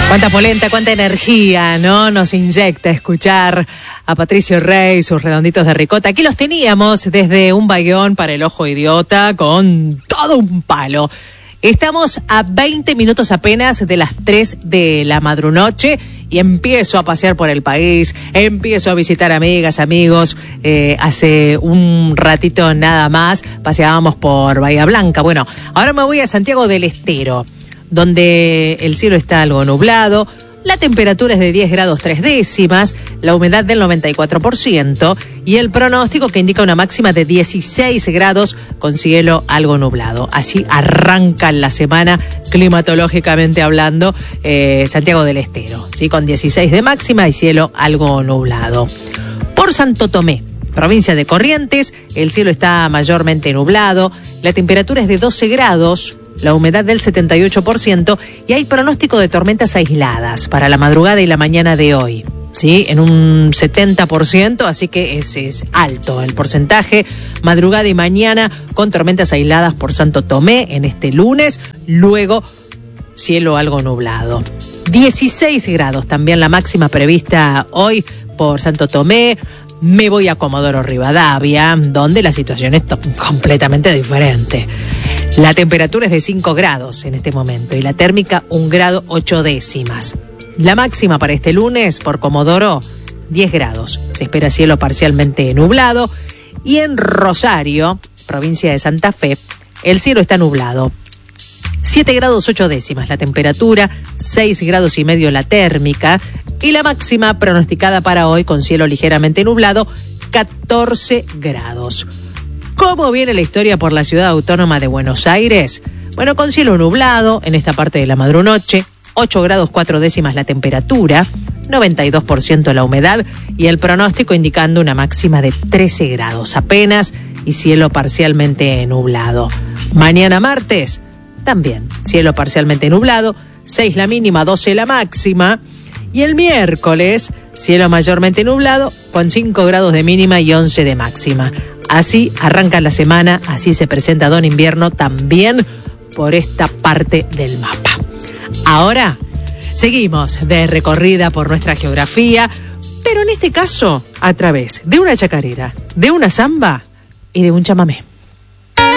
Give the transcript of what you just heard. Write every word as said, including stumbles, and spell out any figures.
Cuánta polenta, cuánta energía, ¿no? Nos inyecta escuchar a Patricio Rey, sus redonditos de ricota. Aquí los teníamos desde un bayón para el ojo idiota con todo un palo. Estamos a veinte minutos apenas de las tres de la madrunoche y empiezo a pasear por el país, empiezo a visitar amigas, amigos. Eh, hace un ratito nada más paseábamos por Bahía Blanca. Bueno, ahora me voy a Santiago del Estero, donde el cielo está algo nublado, la temperatura es de diez grados tres décimas, la humedad del noventa y cuatro por ciento y el pronóstico que indica una máxima de dieciséis grados con cielo algo nublado. Así arranca la semana climatológicamente hablando eh, Santiago del Estero, ¿sí? Con dieciséis de máxima y cielo algo nublado. Por Santo Tomé, provincia de Corrientes, el cielo está mayormente nublado, la temperatura es de doce grados, la humedad del setenta y ocho por ciento y hay pronóstico de tormentas aisladas para la madrugada y la mañana de hoy, ¿sí? En un setenta por ciento, así que es, es alto el porcentaje. Madrugada y mañana con tormentas aisladas por Santo Tomé en este lunes, luego cielo algo nublado. dieciséis grados también la máxima prevista hoy por Santo Tomé. Me voy a Comodoro Rivadavia, donde la situación es completamente diferente. La temperatura es de cinco grados en este momento y la térmica un grado ocho décimas. La máxima para este lunes por Comodoro, diez grados. Se espera cielo parcialmente nublado. Y en Rosario, provincia de Santa Fe, el cielo está nublado. siete grados ocho décimas la temperatura, seis grados y medio la térmica. Y la máxima pronosticada para hoy con cielo ligeramente nublado, catorce grados. ¿Cómo viene la historia por la ciudad autónoma de Buenos Aires? Bueno, con cielo nublado en esta parte de la madrunoche, ocho grados cuatro décimas la temperatura, noventa y dos por ciento la humedad y el pronóstico indicando una máxima de trece grados apenas y cielo parcialmente nublado. Mañana martes, también cielo parcialmente nublado, seis la mínima, doce la máxima. Y el miércoles, cielo mayormente nublado, con cinco grados de mínima y once de máxima. Así arranca la semana, así se presenta Don Invierno también por esta parte del mapa. Ahora, seguimos de recorrida por nuestra geografía, pero en este caso a través de una chacarera, de una samba y de un chamamé.